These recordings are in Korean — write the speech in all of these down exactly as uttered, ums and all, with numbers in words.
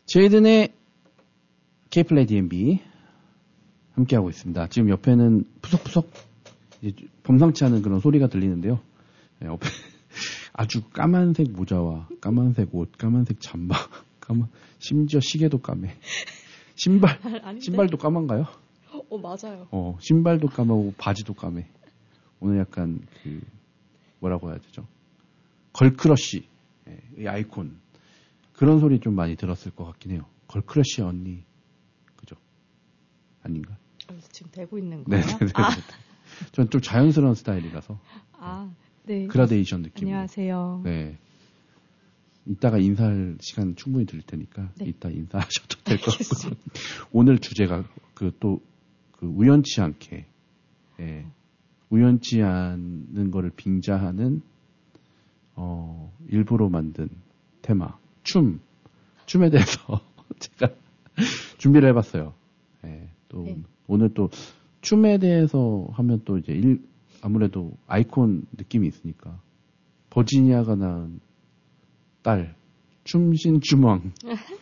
제이든의 K-플레이 디엠비 함께하고 있습니다. 지금 옆에는 푸석푸석 이제 범상치 않은 그런 소리가 들리는데요. 네, 옆에 아주 까만색 모자와 까만색 옷, 까만색 잠바, 까만, 심지어 시계도 까매. 신발, 아닌데? 신발도 까만가요? 어, 맞아요. 어, 신발도 까마고 바지도 까매. 오늘 약간 그 뭐라고 해야 되죠? 걸크러쉬, 예, 이 아이콘 그런 소리 좀 많이 들었을 것 같긴 해요. 걸크러쉬 언니, 그죠? 아닌가? 어, 지금 되고 있는 거예요? 네네네. 아. 전 좀 자연스러운 스타일이라서. 아, 네. 그라데이션 느낌. 안녕하세요. 네. 이따가 인사할 시간 충분히 드릴 테니까 네. 이따 인사하셔도 될 것 같고. 오늘 주제가 그 또 그 우연치 않게, 예, 우연치 않은 거를 빙자하는 어 일부러 만든 테마 춤 춤에 대해서 제가 준비를 해봤어요. 예, 또 네. 오늘 또 춤에 대해서 하면 또 이제 일, 아무래도 아이콘 느낌이 있으니까 버지니아가 낳은 딸 춤신춤왕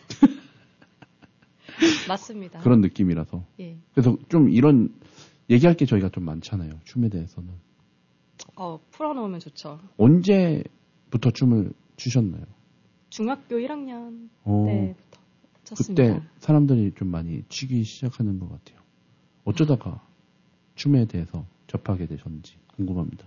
맞습니다. 그런 느낌이라서. 예. 그래서 좀 이런 얘기할 게 저희가 좀 많잖아요. 춤에 대해서는. 어, 풀어놓으면 좋죠. 언제부터 춤을 추셨나요? 중학교 일 학년 어, 때부터 췄습니다. 그때 사람들이 좀 많이 추기 시작하는 것 같아요. 어쩌다가 춤에 대해서 접하게 되셨는지 궁금합니다.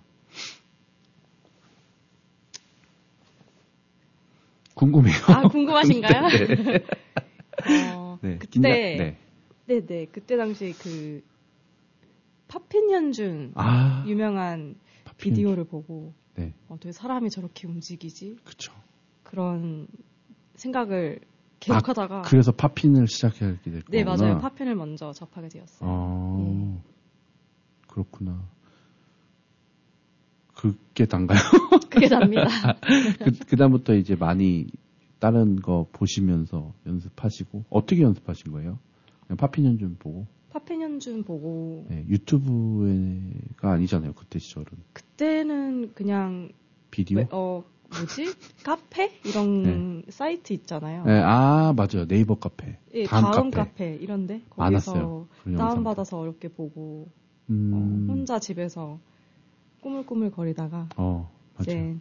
궁금해요. 아, 궁금하신가요? 네, 네. 어, 네, 그때, 긴장, 네. 네네, 그때 당시 그, 파핀 현준, 아, 유명한 파핀 비디오를 보고, 네, 어, 어떻게 사람이 저렇게 움직이지? 그쵸. 그런 생각을 계속 아, 하다가. 그래서 파핀을 시작하게 됐구나. 네, 맞아요. 파핀을 먼저 접하게 되었어요. 아, 예. 그렇구나. 그게 단가요? 그게 답니다. 그, 그다음부터 이제 많이 다른 거 보시면서 연습하시고, 어떻게 연습하신 거예요? 그냥 파핀 연준 보고? 파핀 현준 보고, 네, 유튜브가 아니잖아요, 그때 시절은. 그때는 그냥, 비디오? 왜, 어, 뭐지? 카페? 이런 네. 사이트 있잖아요. 네, 아, 맞아요. 네이버 카페. 예, 다음, 다음, 카페. 카페. 이런데 많았어요. 거기서 그런 다운받아서 어렵게 보고 음, 어, 혼자 집에서 꾸물꾸물 거리다가 어, 맞아요. 이제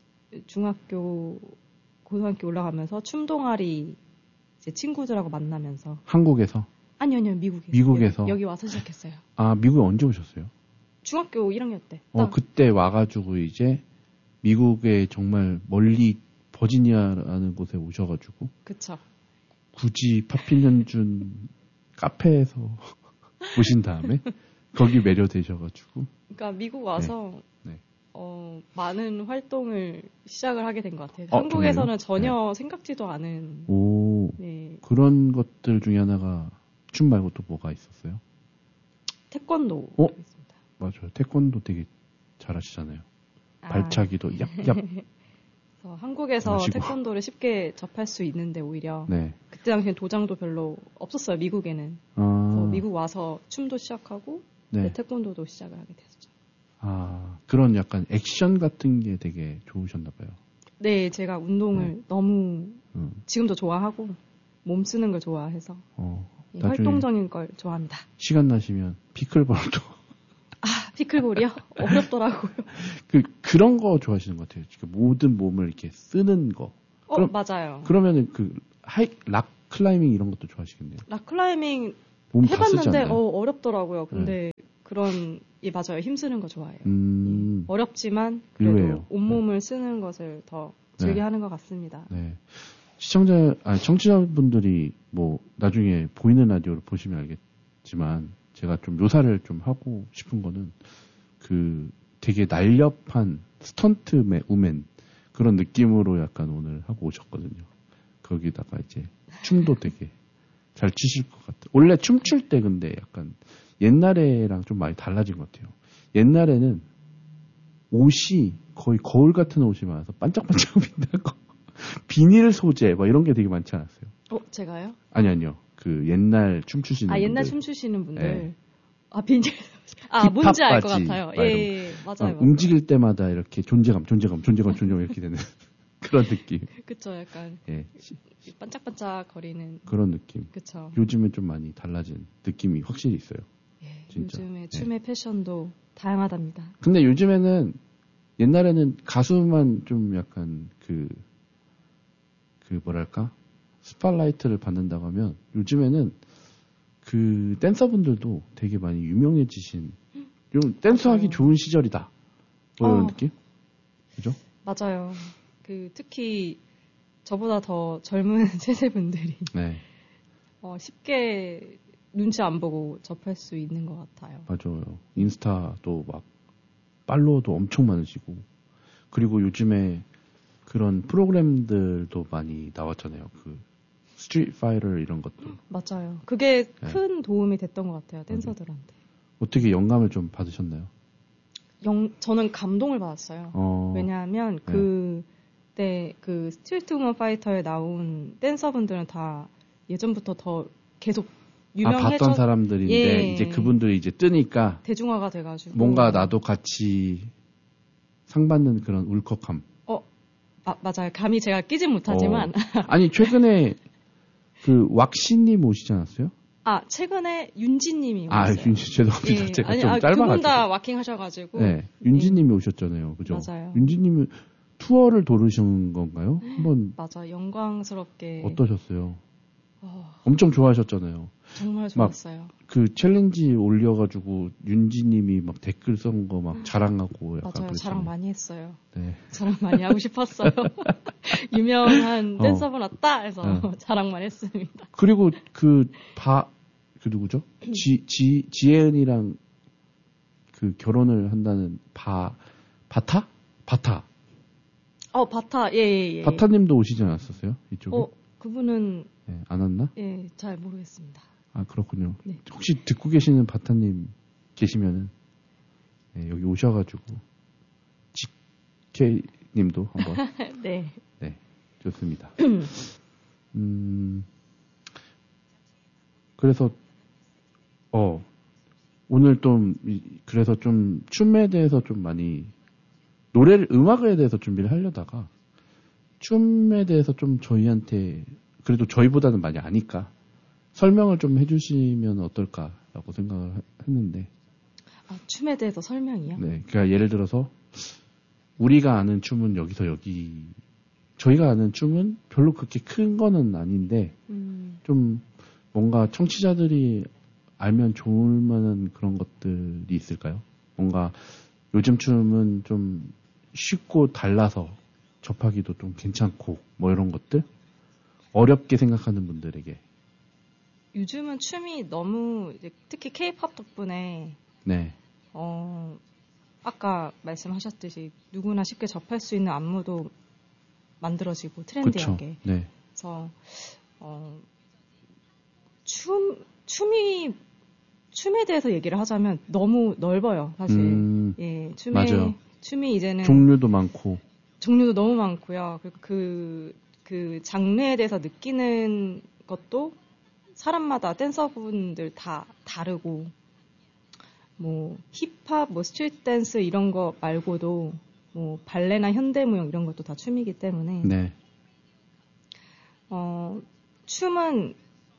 중학교, 고등학교 올라가면서 춤동아리 이제 친구들하고 만나면서 한국에서? 아니요, 아니요, 미국에서. 미국에서? 여기, 여기 와서 시작했어요. 아, 미국에 언제 오셨어요? 중학교 일 학년 때. 어, 딱. 그때 와가지고 이제 미국에 정말 멀리 버지니아라는 곳에 오셔가지고 그쵸. 굳이 파핀 연준 카페에서 보신 다음에 거기 매료되셔가지고. 그러니까 미국 와서 네. 네. 어, 많은 활동을 시작을 하게 된 것 같아요. 어, 한국에서는 정말요? 전혀 생각지도 않은. 오, 네, 그런 것들 중에 하나가 춤 말고 또 뭐가 있었어요? 태권도. 어? 있습니다. 맞아요. 태권도 되게 잘하시잖아요. 아, 발차기도 얍얍. 그래서 한국에서 하시고. 태권도를 쉽게 접할 수 있는데 오히려 네. 그때 당시엔 도장도 별로 없었어요. 미국에는. 아, 그래서 미국 와서 춤도 시작하고 네. 네, 태권도도 시작을 하게 됐죠. 아, 그런 약간 액션 같은 게 되게 좋으셨나 봐요. 네, 제가 운동을 네. 너무 음, 지금도 좋아하고 몸 쓰는 걸 좋아해서 어, 예, 나중에 활동적인 걸 좋아합니다. 시간 나시면 피클볼도 아, 피클볼이요? 어렵더라고요. 그 그런 거 좋아하시는 것 같아요. 지금 모든 몸을 이렇게 쓰는 거. 어, 그럼- 맞아요. 그러면은 그 하이 락 클라이밍 이런 것도 좋아하시겠네요. 락클라이밍 몸 다 쓰지 해봤는데 않나요? 어, 어렵더라고요. 근데 그런 예 맞아요. 힘쓰는 거 좋아해요. 음, 예, 어렵지만 그래도 의외예요. 온몸을 쓰는 것을 더 즐겨 네. 하는 것 같습니다. 네. 시청자, 아니, 청취자분들이 뭐, 나중에 보이는 라디오를 보시면 알겠지만, 제가 좀 묘사를 좀 하고 싶은 거는, 그, 되게 날렵한 스턴트 우맨, 그런 느낌으로 약간 오늘 하고 오셨거든요. 거기다가 이제, 춤도 되게 잘 추실 것 같아요. 원래 춤출 때 근데 약간, 옛날에랑 좀 많이 달라진 것 같아요. 옛날에는, 옷이 거의 거울 같은 옷이 많아서 반짝반짝 빛나고, 비닐 소재, 뭐 이런 게 되게 많지 않았어요? 어, 제가요? 아니, 아니요. 그 옛날 춤추시는 아, 분들. 옛날 춤추시는 분들. 네. 아, 비닐. 아, 뭔지 알 것 힙합 바지, 같아요. 막 예, 이런 예, 맞아요. 어, 맞아요. 움직일 때마다 이렇게 존재감, 존재감, 존재감, 존재감 이렇게 되는. 그런 느낌. 그쵸, 약간 예. 반짝반짝거리는 그런 느낌. 그쵸. 요즘은 좀 많이 달라진 느낌이 확실히 있어요. 예, 진짜. 요즘에 춤의 예. 패션도 다양하답니다. 근데 요즘에는 옛날에는 가수만 좀 약간 그, 그 뭐랄까? 스팟라이트를 받는다고 하면 요즘에는 그 댄서분들도 되게 많이 유명해지신 좀 댄서하기 좋은 시절이다. 뭐 이런 어, 느낌? 그죠? 맞아요. 그 특히 저보다 더 젊은 세대분들이 네. 어, 쉽게 눈치 안 보고 접할 수 있는 것 같아요. 맞아요. 인스타도 막 팔로워도 엄청 많으시고 그리고 요즘에 그런 프로그램들도 많이 나왔잖아요. 그 스트리트 파이터 이런 것도. 맞아요. 그게 네. 큰 도움이 됐던 것 같아요. 댄서들한테. 어떻게 영감을 좀 받으셨나요? 영, 저는 감동을 받았어요. 어, 왜냐하면 네. 그때 그 스트리트 우먼 파이터에 나온 댄서분들은 다 예전부터 더 계속 유명해져. 아, 봤던 사람들인데 예. 이제 그분들이 이제 뜨니까 대중화가 돼가지고 뭔가 나도 같이 상 받는 그런 울컥함. 어, 아, 맞아요. 감히 제가 끼진 못하지만 어, 아니 최근에 그 왁시님 오시지 않았어요? 아 최근에 윤지님이 아, 오셨어요. 윤지 죄송합니다. 예. 제가 아니, 좀 아, 짧아가지고. 두분 다 와킹 하셔가지고. 네, 윤지님이 예. 오셨잖아요. 그죠? 맞아요. 윤지님이 투어를 도르신 건가요? 한번 맞아, 영광스럽게. 어떠셨어요? 어, 엄청 좋아하셨잖아요. 정말 좋았어요. 그 챌린지 올려가지고 윤지님이 막 댓글 쓴 거 막 자랑하고 약간 맞아요. 그랬잖아요. 자랑 많이 했어요. 네. 자랑 많이 하고 싶었어요. 유명한 어. 댄서분 왔다 해서 어. 자랑만 했습니다. 그리고 그 바, 그 누구죠? 지, 지, 지혜은이랑 그 결혼을 한다는 바, 바타? 바타. 어, 바타, 예, 예, 예. 바타님도 오시지 않았었어요? 이쪽에? 어, 그분은. 네, 안 왔나? 예, 잘 모르겠습니다. 아, 그렇군요. 네. 혹시 듣고 계시는 바타님 계시면은, 네, 여기 오셔가지고, 지케이님도 한번. 네. 네, 좋습니다. 음, 그래서, 어, 오늘 좀, 그래서 좀 춤에 대해서 좀 많이, 노래를, 음악에 대해서 준비를 하려다가, 춤에 대해서 좀 저희한테, 그래도 저희보다는 많이 아니까, 설명을 좀 해주시면 어떨까라고 생각을 했는데. 아, 춤에 대해서 설명이요? 네, 그러니까 예를 들어서, 우리가 아는 춤은 여기서 여기, 저희가 아는 춤은 별로 그렇게 큰 거는 아닌데, 음. 좀 뭔가 청취자들이 알면 좋을 만한 그런 것들이 있을까요? 뭔가 요즘 춤은 좀 쉽고 달라서 접하기도 좀 괜찮고, 뭐 이런 것들? 어렵게 생각하는 분들에게. 요즘은 춤이 너무, 이제 특히 케이팝 덕분에, 네. 어, 아까 말씀하셨듯이 누구나 쉽게 접할 수 있는 안무도 만들어지고 트렌디하게. 그쵸. 네. 그래서 어, 춤 춤이 춤에 대해서 얘기를 하자면 너무 넓어요, 사실. 음, 예, 춤에 맞아요. 춤이 이제는 종류도 많고 종류도 너무 많고요. 그리고 그, 그 장르에 대해서 느끼는 것도 사람마다 댄서분들 다 다르고. 뭐 힙합, 뭐 스트리트 댄스 이런 거 말고도 뭐 발레나 현대무용 이런 것도 다 춤이기 때문에 네. 어, 춤은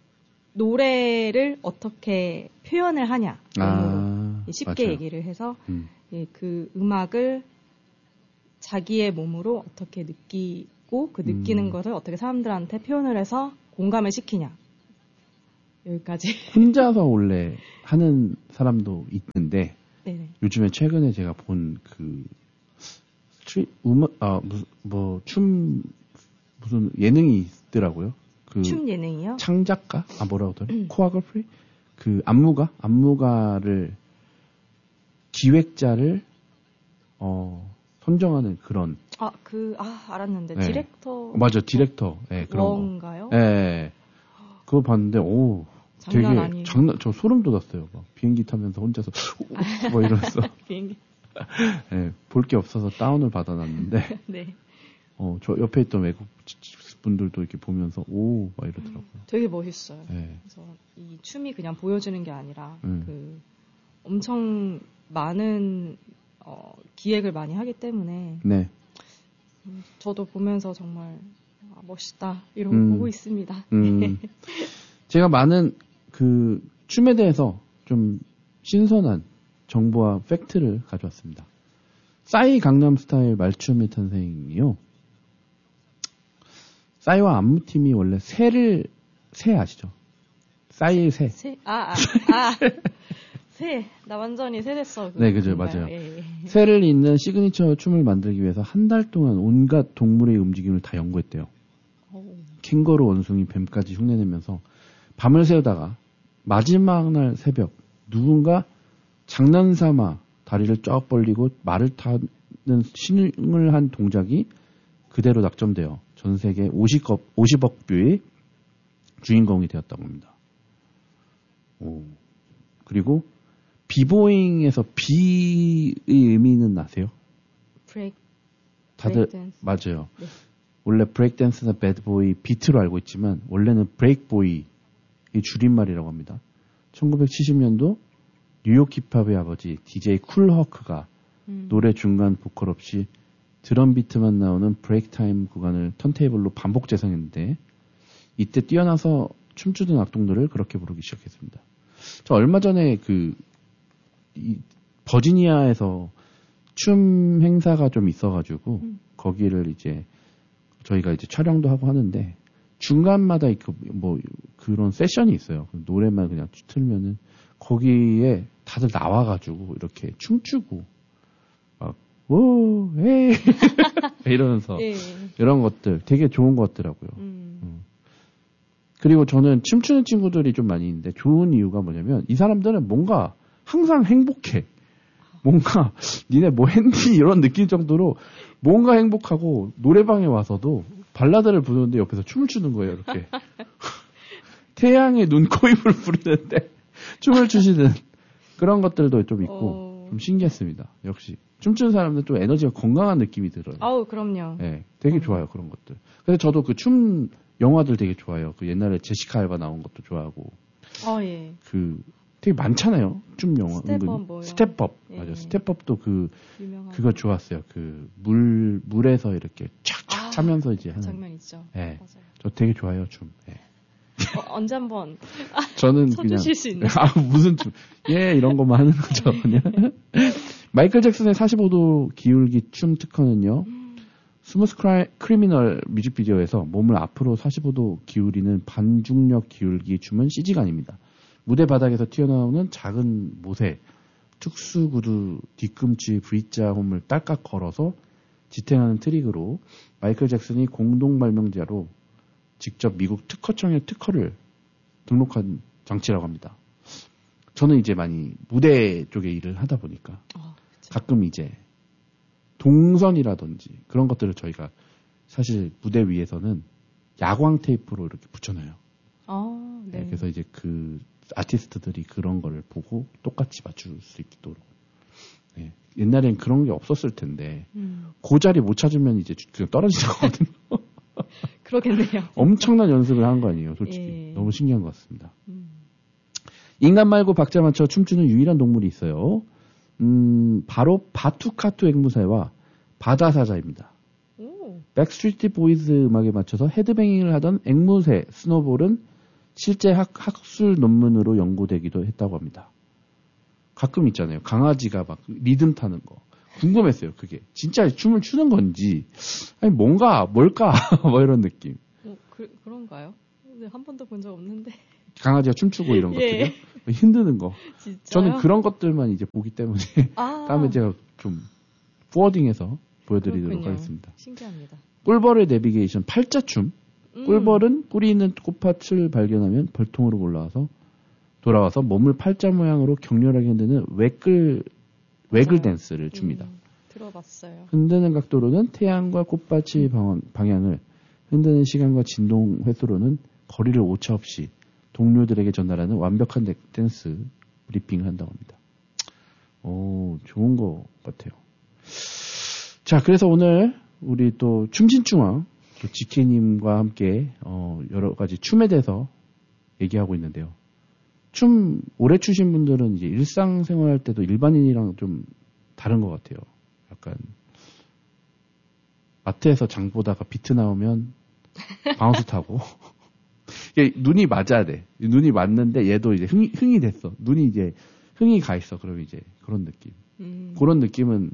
노래를 어떻게 표현을 하냐 몸으로 아, 쉽게 맞아요. 얘기를 해서 음. 예, 그 음악을 자기의 몸으로 어떻게 느끼고 그 느끼는 음. 것을 어떻게 사람들한테 표현을 해서 공감을 시키냐 여기까지. 혼자서 원래 하는 사람도 있는데 네네. 요즘에 최근에 제가 본 그 스트리 음악 아 무슨 뭐 춤 무슨 예능이 있더라고요. 그 춤 예능이요? 창작가 아 뭐라고 하더라? 코아그래피 그 안무가 안무가를 기획자를 어 선정하는 그런 아 그 아 알았는데 네. 디렉터 맞아 디렉터 네, 그런 원가요? 거. 네. 그거 봤는데 오 장난 되게 아니에요. 장난 저 소름 돋았어요. 막 비행기 타면서 혼자서 뭐 이러면서 비행기. 네, 볼 게 없어서 다운을 받아놨는데 네. 어, 저 옆에 있던 외국 분들도 이렇게 보면서 오 막 이러더라고요. 되게 멋있어요. 네. 그래서 이 춤이 그냥 보여주는 게 아니라 음. 그 엄청 많은 어, 기획을 많이 하기 때문에 네. 음, 저도 보면서 정말 아, 멋있다 이러고 음. 보고 있습니다. 음. 제가 많은 그 춤에 대해서 좀 신선한 정보와 팩트를 가져왔습니다. 싸이 강남스타일 말춤의 탄생이요. 싸이와 안무팀이 원래 새를 새 아시죠? 싸이의 새. 새? 아, 아, 아. 새. 나 완전히 새 됐어. 네, 그죠, 그건가요? 맞아요. 예, 예. 새를 잇는 시그니처 춤을 만들기 위해서 한 달 동안 온갖 동물의 움직임을 다 연구했대요. 오. 캥거루, 원숭이, 뱀까지 흉내내면서 밤을 새우다가 마지막 날 새벽 누군가 장난삼아 다리를 쫙 벌리고 말을 타는 신을 한 동작이 그대로 낙점되어 전 세계 오십억, 오십억 뷰의 주인공이 되었다고 합니다. 오. 그리고 비보잉에서 비의 의미는 아세요? 브레이크. 다들 브레이크 댄스. 맞아요. 네. 원래 브레이크 댄스나 배드보이 비트로 알고 있지만 원래는 브레이크보이의 줄임말이라고 합니다. 천구백칠십 년도 뉴욕 힙합의 아버지 디제이 쿨 허크가 음. 노래 중간 보컬 없이 드럼 비트만 나오는 브레이크 타임 구간을 턴테이블로 반복 재생했는데 이때 뛰어나서 춤추던 악동들을 그렇게 부르기 시작했습니다. 저 얼마 전에 그 이 버지니아에서 춤 행사가 좀 있어가지고 음. 거기를 이제 저희가 이제 촬영도 하고 하는데 중간마다 그 뭐 그런 세션이 있어요. 노래만 그냥 틀면은 거기에 다들 나와가지고 이렇게 춤추고 막 오, 에이 이러면서 예. 이런 것들 되게 좋은 것 같더라고요. 음. 음. 그리고 저는 춤추는 친구들이 좀 많이 있는데 좋은 이유가 뭐냐면 이 사람들은 뭔가 항상 행복해. 뭔가 니네 뭐 했니 이런 느낄 정도로 뭔가 행복하고 노래방에 와서도 발라드를 부르는데 옆에서 춤을 추는 거예요. 이렇게 태양의 눈, 코, 입을 부르는데 춤을 추시는 그런 것들도 좀 있고 어... 좀 신기했습니다. 역시 춤추는 사람들은 좀 에너지가 건강한 느낌이 들어요. 아우 그럼요. 네, 되게 어. 좋아요 그런 것들. 그래서 저도 그 춤 영화들 되게 좋아해요. 그 옛날에 제시카 알바 나온 것도 좋아하고. 아 예. 그 되게 많잖아요. 춤 영화. 스텝업 뭐요? 스텝업. 예. 맞아요. 스텝업도 그 유명한 그거 좋았어요. 그 물 물에서 이렇게 촥촥 아, 차면서 이제 그 하는. 장면 있죠. 네. 맞아요. 저 되게 좋아해요 춤. 네. 어, 언제 한번 저는 쳐주실 그냥 수 있나요? 아 무슨 춤? 예 이런 것만 하는 거죠 그냥. 마이클 잭슨의 사십오 도 기울기 춤 특허는요. 스무스 크라이, 크리미널 뮤직비디오에서 몸을 앞으로 사십오 도 기울이는 반중력 기울기 춤은 씨지가 아닙니다. 무대 바닥에서 튀어나오는 작은 못에 특수 구두 뒤꿈치 V자 홈을 딸깍 걸어서 지탱하는 트릭으로 마이클 잭슨이 공동 발명자로 직접 미국 특허청에 특허를 등록한 장치라고 합니다. 저는 이제 많이 무대 쪽에 일을 하다 보니까 어, 가끔 이제 동선이라든지 그런 것들을 저희가 사실 무대 위에서는 야광 테이프로 이렇게 붙여놔요. 아, 네. 네, 그래서 이제 그 아티스트들이 그런 거를 보고 똑같이 맞출 수 있도록. 네, 옛날엔 그런 게 없었을 텐데 음. 그 자리 못 찾으면 이제 그냥 떨어지는 거거든요. 그러겠네요. 엄청난 연습을 한 거 아니에요, 솔직히. 예. 너무 신기한 것 같습니다. 음. 인간 말고 박자 맞춰 춤추는 유일한 동물이 있어요. 음, 바로 바투카투 앵무새와 바다사자입니다. 오. 백스트리트 보이즈 음악에 맞춰서 헤드뱅잉을 하던 앵무새 스노볼은 실제 학, 학술 논문으로 연구되기도 했다고 합니다. 가끔 있잖아요. 강아지가 막 리듬 타는 거. 궁금했어요. 그게 진짜 춤을 추는 건지 아니 뭔가 뭘까 뭐 이런 느낌. 어, 그, 그런가요? 네, 한 번도 본 적 없는데. 강아지가 춤추고 이런 예. 것들이요. 흔드는 거. 진짜요? 저는 그런 것들만 이제 보기 때문에 아, 다음에 제가 좀 포워딩해서 보여드리도록 그렇군요. 하겠습니다. 신기합니다. 꿀벌의 내비게이션 팔자춤. 음. 꿀벌은 뿌리 있는 꽃밭을 발견하면 벌통으로 올라와서 돌아와서 몸을 팔자 모양으로 격렬하게 흔드는 외끌 외글 맞아요. 댄스를 줍니다. 음, 들어봤어요. 흔드는 각도로는 태양과 꽃밭의 방언, 방향을, 흔드는 시간과 진동 횟수로는 거리를 오차 없이 동료들에게 전달하는 완벽한 댄스 브리핑을 한다고 합니다. 오, 좋은 것 같아요. 자, 그래서 오늘 우리 또 춤신중왕 또 지케님과 함께 어, 여러 가지 춤에 대해서 얘기하고 있는데요. 춤 오래 추신 분들은 이제 일상생활 할 때도 일반인이랑 좀 다른 것 같아요. 약간 마트에서 장 보다가 비트 나오면 바운스 타고 이게 눈이 맞아야 돼. 눈이 맞는데 얘도 이제 흥이, 흥이 됐어. 눈이 이제 흥이 가 있어. 그럼 이제 그런 느낌. 음. 그런 느낌은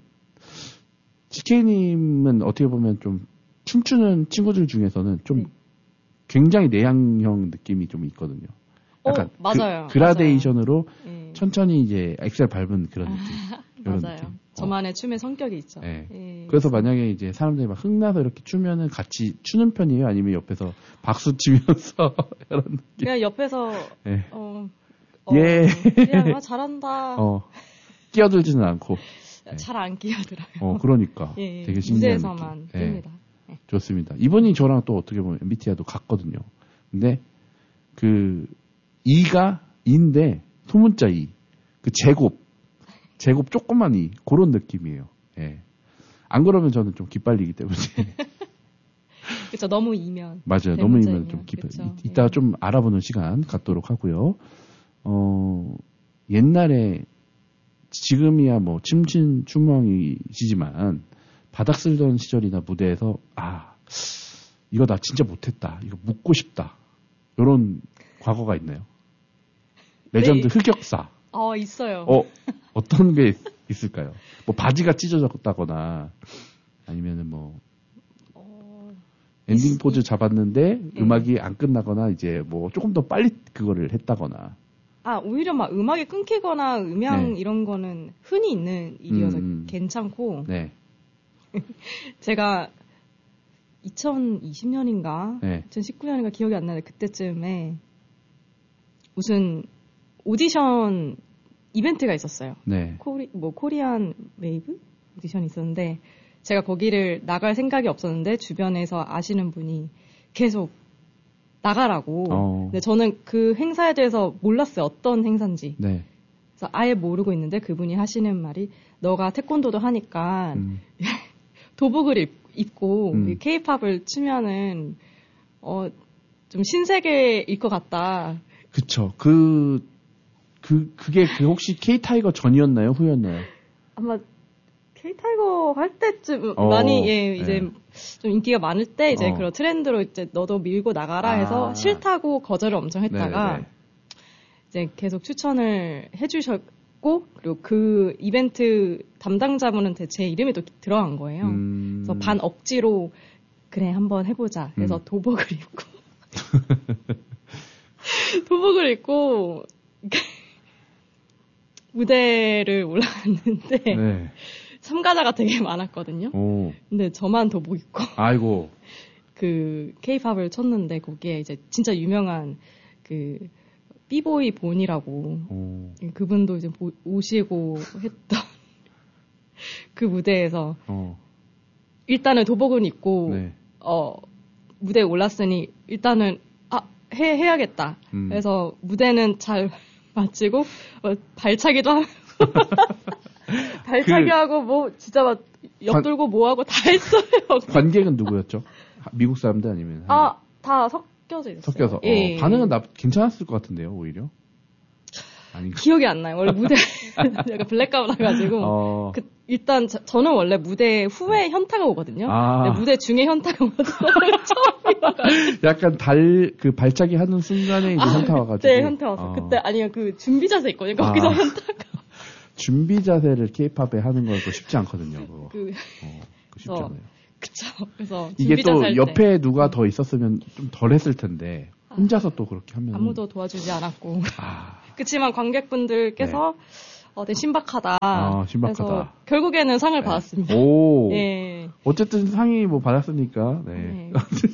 지케이님은 어떻게 보면 좀 춤추는 친구들 중에서는 좀 네. 굉장히 내향형 느낌이 좀 있거든요. 약간 어, 맞아요. 그, 그라데이션으로 맞아요. 천천히 이제 엑셀 밟은 그런 느낌. 맞아요. 느낌. 저만의 어. 춤의 성격이 있죠. 네. 예, 그래서 만약에 이제 사람들이 막 흥나서 이렇게 추면은 같이 추는 편이에요? 아니면 옆에서 박수 치면서 이런 느낌? 그냥 옆에서 네. 어, 어, 예. 그냥 아, 잘한다. 어, 끼어들지는 않고. 잘 안 끼어들어요. 어, 그러니까. 예, 되게 신기한 무대에서만 뜹니다. 네. 좋습니다. 이분이 저랑 또 어떻게 보면 엠비티아이도 같거든요. 근데 그 이가 이인데 소문자 이, 그 제곱, 제곱 조그만 이 그런 느낌이에요. 예. 안 그러면 저는 좀 기빨리기 때문에. 그렇죠. 너무 이면. 맞아요. 너무 이면 좀 기빨. 이따가 네. 좀 알아보는 시간 갖도록 하고요. 어 옛날에 지금이야 뭐 침친 추멍이시지만 바닥 쓸던 시절이나 무대에서 아 이거 나 진짜 못했다. 이거 묻고 싶다. 이런 과거가 있나요? 레전드 네. 흑역사. 어 있어요. 어 어떤 게 있을까요? 뭐 바지가 찢어졌다거나 아니면은 뭐 어... 엔딩 포즈 잡았는데 네. 음악이 안 끝나거나 이제 뭐 조금 더 빨리 그거를 했다거나. 아 오히려 막 음악이 끊기거나 음향 네. 이런 거는 흔히 있는 일이어서 음... 괜찮고. 네. 제가 이천이십 년인가 네. 이천십구 년인가 기억이 안 나는데 그때쯤에 무슨 오디션 이벤트가 있었어요. 네. 코리 뭐 코리안 웨이브 오디션이 있었는데 제가 거기를 나갈 생각이 없었는데 주변에서 아시는 분이 계속 나가라고. 어. 근데 저는 그 행사에 대해서 몰랐어요. 어떤 행사인지. 네. 그래서 아예 모르고 있는데 그분이 하시는 말이 너가 태권도도 하니까 음. 도복을 입, 입고 음. K-팝을 추면은 어, 좀 신세계일 것 같다. 그쵸. 그, 그, 그게 그 혹시 K-타이거 전이었나요? 후였나요? 아마 K-타이거 할 때쯤 어, 많이, 예, 이제 네. 좀 인기가 많을 때 이제 어. 그런 트렌드로 이제 너도 밀고 나가라 해서 아. 싫다고 거절을 엄청 했다가 네네. 이제 계속 추천을 해주셨고 그리고 그 이벤트 담당자분한테 제 이름이 또 들어간 거예요. 음. 그래서 반 억지로 그래 한번 해보자. 그래서 음. 도복을 입고 도복을 입고 무대를 올라갔는데 네. 참가자가 되게 많았거든요. 오. 근데 저만 도복 입고 아이고 그 K-팝을 쳤는데 거기에 이제 진짜 유명한 그 삐보이 본이라고 오. 그분도 이제 보, 오시고 했던 그 무대에서 어. 일단은 도복은 입고 네. 어 무대에 올랐으니 일단은 아 해 해야겠다. 음. 그래서 무대는 잘 마치고 어, 발차기도 하고 발차기 그, 하고 뭐 진짜 막 옆돌고 뭐 하고 다 했어요. 관객은 누구였죠? 미국 사람들 아니면 아 다 섞여져 있었어요. 섞여서 예. 어, 반응은 나 괜찮았을 것 같은데요, 오히려. 아니 기억이 안 나요. 원래 무대 약간 블랙아웃 나가지고 어. 그, 일단 저, 저는 원래 무대 후에 현타가 오거든요. 아. 무대 중에 현타가 오거든요. 처음이어가지고. 약간 달 그 발차기 하는 순간에 이제 아, 현타 와가지고. 네, 현타 왔어. 어. 그때 아니요 그 준비 자세 있거든요. 거기서 아. 현타가. 준비 자세를 K-팝에 하는 것도 쉽지 않거든요. 그거. 그, 어, 그 쉽지 않아요. 그쵸. 그래서 이게 또 옆에 누가 더 있었으면 좀 덜 했을 텐데 혼자서 또 그렇게 하면 아무도 도와주지 않았고. 아. 그렇지만 관객분들께서 네. 어, 되게 신박하다. 아, 신박하다. 그래서 결국에는 상을 네. 받았습니다. 오. 네. 어쨌든 상이 뭐 받았으니까. 네. 네.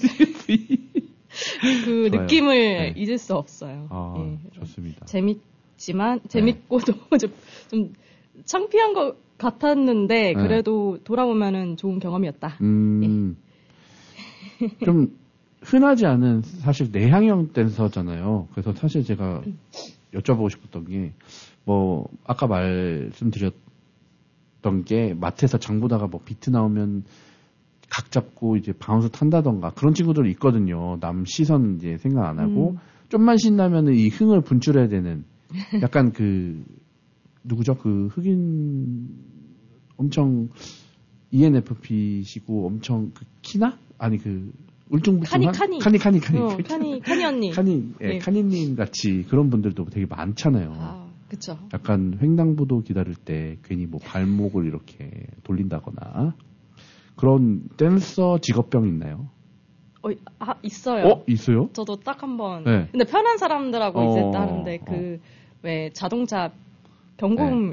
그 좋아요. 느낌을 네. 잊을 수 없어요. 아, 네. 좋습니다. 재밌지만 재밌고도 네. 좀, 좀 창피한 것 같았는데 그래도 네. 돌아보면은 좋은 경험이었다. 음. 네. 좀 흔하지 않은 사실 내향형 댄서잖아요. 그래서 사실 제가 여쭤보고 싶었던 게 뭐 아까 말씀드렸던 게 마트에서 장 보다가 뭐 비트 나오면 각 잡고 이제 바운스 탄다던가 그런 친구들 있거든요. 남 시선 이제 생각 안 하고 음. 좀만 신나면은 이 흥을 분출해야 되는 약간 그 누구죠? 그 흑인 엄청 이엔에프피시고 엄청 그 키나 아니 그 울퉁불퉁한 카니 카니 카니 카니 어, 카니 카니 언니 카니 예, 네. 카니님 같이 그런 분들도 되게 많잖아요. 아, 그쵸. 약간 횡단보도 기다릴 때 괜히 뭐 발목을 이렇게 돌린다거나 그런 댄서 직업병 있나요? 어, 아, 있어요. 어 있어요? 저도 딱 한 번. 네. 근데 편한 사람들하고 어, 이제 따는데 그 왜 자동차 경고음 네.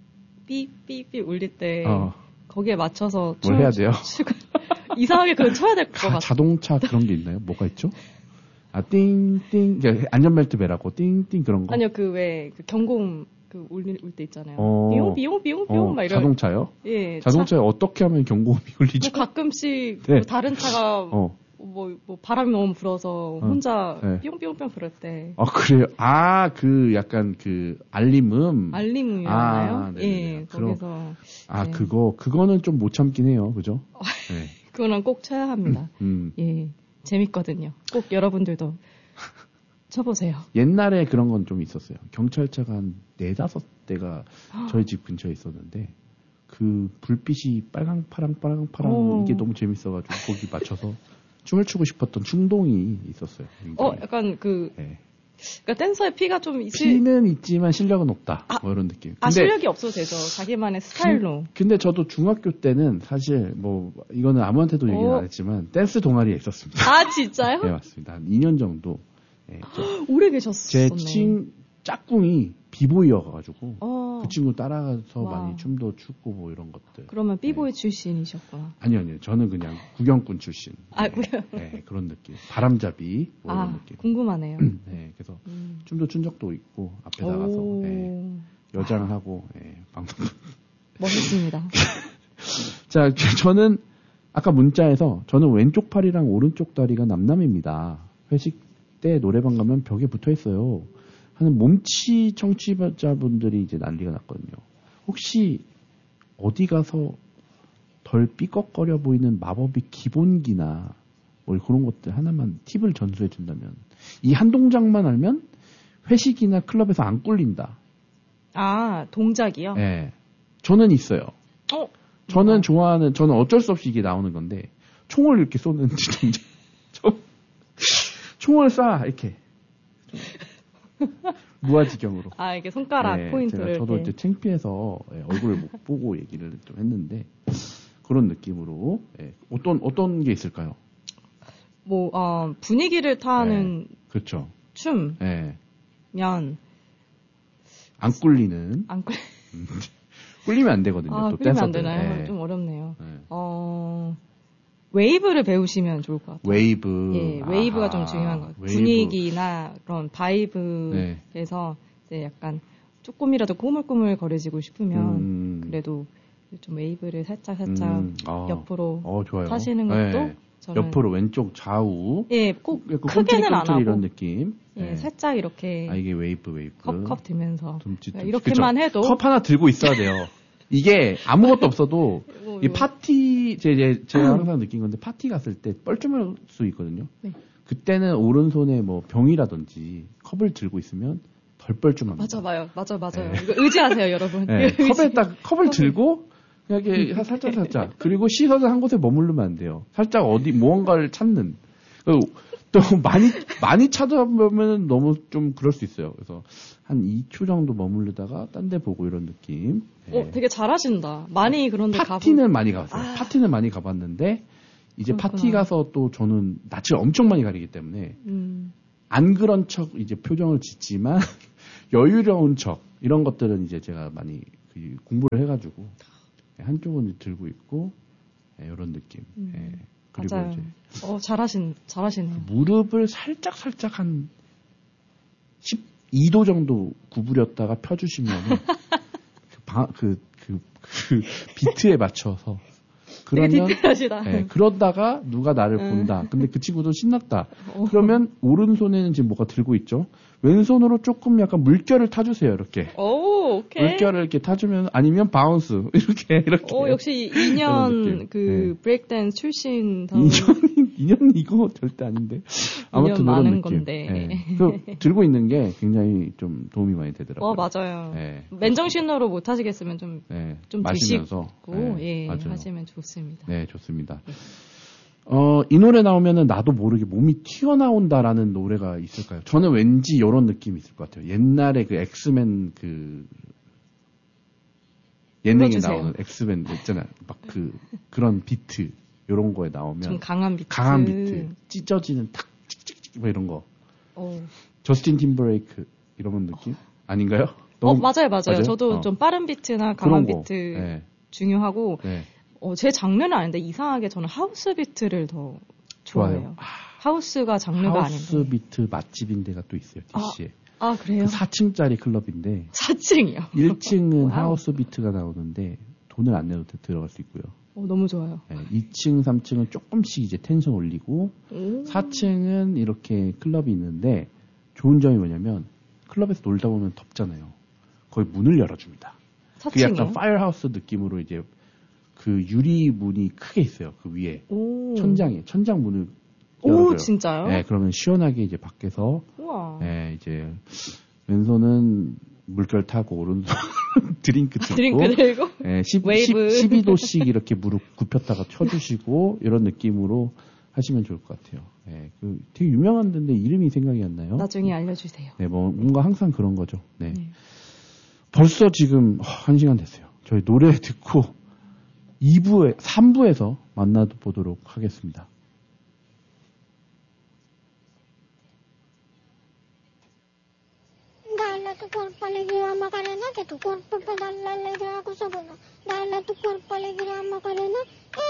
삐삐삐 울릴 때 어. 거기에 맞춰서 뭘 해야 돼요? 이상하게 그걸 쳐야 될 것 같아요. 자동차 그런 게 있나요? 뭐가 있죠? 아 띵띵 안전벨트 매라고 띵띵 그런 거? 아니요 그 왜 그 경고음 그 울릴 때 있잖아요. 어. 비용 비용 비용 비용 어, 막 이런. 자동차요? 예. 자동차에 차... 어떻게 하면 경고음이 울리죠? 뭐 가끔씩 네. 뭐 다른 차가 어. 뭐, 뭐 바람이 너무 불어서 어. 혼자 네. 삐용삐용삐용 그럴 때. 아 그래요? 아 그 약간 그 알림음. 알림음이었나요? 아, 예. 그럼, 거기서. 아 네. 그거 그거는 좀 못 참긴 해요, 그죠? 네. 그거는 꼭 쳐야 합니다. 음, 음. 예. 재밌거든요. 꼭 여러분들도 쳐보세요. 옛날에 그런 건 좀 있었어요. 경찰차가 한 네다섯 대가 저희 집 근처에 있었는데 그 불빛이 빨강 파랑 빨강 파랑 오. 이게 너무 재밌어가지고 거기 맞춰서 춤을 추고 싶었던 충동이 있었어요. 굉장히. 어, 약간 그, 네. 그러니까 댄서의 피가 좀 있을. 피는 있지만 실력은 없다. 아, 뭐 이런 느낌. 근데, 아, 실력이 없어도 되죠. 자기만의 스타일로. 그, 근데 저도 중학교 때는 사실 뭐 이거는 아무한테도 얘기는 어. 안 했지만 댄스 동아리에 있었습니다. 아, 진짜요? 네, 맞습니다. 한 이 년 정도. 네, 오래 계셨었네. 제 친 짝꿍이 비보이여가지고 어. 그 친구 따라가서 와. 많이 춤도 추고 뭐 이런 것들. 그러면 삐보이 네. 출신이셨구나. 아니요, 아니요. 저는 그냥 구경꾼 출신. 아, 네, 구경. 네, 그런 느낌. 바람잡이 뭐 아, 이런 느낌. 궁금하네요. 네, 그래서 음. 춤도 춘 적도 있고 앞에 나가서 오. 네, 여장하고 네, 방송. 멋있습니다. 자, 저는 아까 문자에서 저는 왼쪽 팔이랑 오른쪽 다리가 남남입니다. 회식 때 노래방 가면 벽에 붙어 있어요. 하는 몸치 청취자분들이 이제 난리가 났거든요. 혹시 어디 가서 덜 삐걱거려 보이는 마법의 기본기나 뭐 그런 것들 하나만 팁을 전수해 준다면 이 한 동작만 알면 회식이나 클럽에서 안 꿀린다. 아, 동작이요? 네. 저는 있어요. 어? 저는 뭐가? 좋아하는, 저는 어쩔 수 없이 이게 나오는 건데, 총을 이렇게 쏘는 동작. 총을 쏴, 이렇게. 무아지경으로. 아, 이게 손가락 네, 포인트를. 제가 저도 이렇게. 이제 창피해서 예, 얼굴을 못 보고 얘기를 좀 했는데, 그런 느낌으로, 예, 어떤, 어떤 게 있을까요? 뭐, 어, 분위기를 타는 그렇죠. 춤, 예. 면, 안 꿀리는. 안 꿀, 음, 꿀리면 안 되거든요. 아, 또 꿀리면 안 댄서들. 되나요? 예. 좀 어렵네요. 예. 어, 웨이브를 배우시면 좋을 것 같아요. 웨이브. 예, 웨이브가 아하, 좀 중요한 것 같아요. 웨이브. 분위기나 그런 바이브에서 이제 약간 조금이라도 꾸물꾸물 거려지고 싶으면 음. 그래도 좀 웨이브를 살짝 살짝 음, 아, 옆으로 어, 좋아요. 타시는 것도 네. 저는 옆으로 왼쪽 좌우. 예, 꼭 약간 크게는 안 꿈틀꿈틀 하고 이런 느낌. 예, 네. 살짝 이렇게 아 이게 웨이브 웨이브. 컵컵 들면서 둠칫, 둠칫. 이렇게만 그쵸? 해도 컵 하나 들고 있어야 돼요. 이게 아무것도 없어도 뭐, 이 뭐. 파티 제, 제 제가 항상 느낀 건데 파티 갔을 때 뻘쭘할 수 있거든요. 네. 그때는 오른손에 뭐 병이라든지 컵을 들고 있으면 덜 뻘쭘합니다. 맞아 봐요. 맞아 맞아요. 네. 이거 의지하세요, 여러분. 네, 의지. 컵에 딱 컵을 들고 그냥 이렇게 살짝 살짝 그리고 시선을 한 곳에 머무르면 안 돼요. 살짝 어디 무언가를 찾는. 그리고 또 많이 많이 찾아보면 너무 좀 그럴 수 있어요. 그래서 한 이 초 정도 머무르다가 딴 데 보고 이런 느낌. 네. 어, 되게 잘하신다. 많이 그런데 가보. 파티는 많이 가봤어요. 아. 파티는 많이 가봤는데 이제 그렇구나. 파티 가서 또 저는 낯을 엄청 많이 가리기 때문에 음. 안 그런 척 이제 표정을 짓지만 여유로운 척 이런 것들은 이제 제가 많이 그 공부를 해가지고 한쪽은 들고 있고 네, 이런 느낌. 음. 네. 그리고 맞아요. 이제 어, 잘하신 잘하시네요. 무릎을 살짝 살짝 한 십이 도 정도 구부렸다가 펴주시면 그, 그, 그, 그 비트에 맞춰서 되게 그러면 디테일하시다. 네, 그러다가 누가 나를 음. 본다. 근데 그 친구도 신났다. 어. 그러면 오른손에는 지금 뭐가 들고 있죠. 왼손으로 조금 약간 물결을 타주세요. 이렇게 오, 오케이. 물결을 이렇게 타주면 아니면 바운스 이렇게 이렇게. 오, 역시 이런 이 년 느낌. 그 네. 브레이크댄스 출신 이 년이 인연 이거 절대 아닌데. 아무튼 인연 그런 많은 느낌. 건데. 네. 그 들고 있는 게 굉장히 좀 도움이 많이 되더라고요. 어, 맞아요. 네. 맨정신으로 못 하시겠으면 좀, 네. 좀 마시면서 드시고, 네. 예, 맞아요. 하시면 좋습니다. 네, 좋습니다. 네. 어, 이 노래 나오면은 나도 모르게 몸이 튀어나온다라는 노래가 있을까요? 저는 왠지 이런 느낌이 있을 것 같아요. 옛날에 그 엑스맨 그 예능에 불러주세요. 나오는 엑스맨 있잖아요. 막 그 그런 비트 이런 거에 나오면 좀 강한 비트. 강한 비트, 찢어지는 탁 찍찍찍 뭐 이런 거. 오. 저스틴 팀버레이크 이런 느낌 아닌가요? 어, 너무, 맞아요, 맞아요. 맞아요? 저도 어. 좀 빠른 비트나 강한 그런 거. 비트 네. 중요하고, 네. 어, 제 장르는 아닌데 이상하게 저는 하우스 비트를 더 좋아해요. 좋아요. 하우스가 장르가 하우스 아닌데. 비트 맛집인 데가 또 있어요. 디씨에. 아, 아 그래요? 그 사 층짜리 클럽인데 사 층이요. 일 층은 와우. 하우스 비트가 나오는데 돈을 안 내도 들어갈 수 있고요. 어, 너무 좋아요. 네, 이 층, 삼 층은 조금씩 이제 텐션 올리고 오. 사 층은 이렇게 클럽이 있는데 좋은 점이 뭐냐면 클럽에서 놀다 보면 덥잖아요. 거의 문을 열어줍니다. 사 그 층이요? 약간 파이어하우스 느낌으로 이제 그 유리 문이 크게 있어요. 그 위에 오. 천장에 천장 문을 오, 열어줘요. 진짜요? 네, 그러면 시원하게 이제 밖에서 우와. 네, 이제 왼손은 물결 타고 오른손 드링크 들고 드링크 들고 네, 십, 웨이브. 십이 도씩 이렇게 무릎 굽혔다가 쳐주시고 이런 느낌으로 하시면 좋을 것 같아요. 네, 그 되게 유명한 데인데 이름이 생각이 안 나요. 나중에 알려주세요. 네, 뭐 뭔가 항상 그런 거죠. 네. 네. 벌써 지금 한 시간 됐어요. 저희 노래 듣고 이 부에 삼 부에서 만나보도록 하겠습니다. Dale tu cuerpo alegría Macarena, que tu cuerpo pedala alegría cosa buena. Dale tu cuerpo alegría Macarena, que